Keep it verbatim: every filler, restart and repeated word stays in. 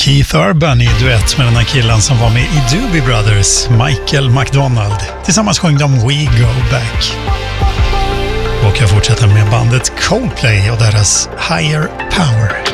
Keith Urban i duett med den här killen som var med i Doobie Brothers, Michael McDonald. Tillsammans sjöng de We Go Back. Och jag fortsätter med bandet Coldplay och deras Higher Power.